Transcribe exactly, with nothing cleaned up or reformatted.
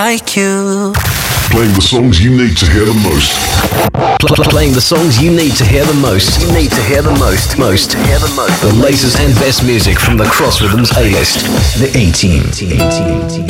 like you. Playing the songs you need to hear the most. Pl- playing the songs you need to hear the most. You need to hear the most. Most. Hear the most. The latest and best music from the Cross Rhythms A-list. The A-Team.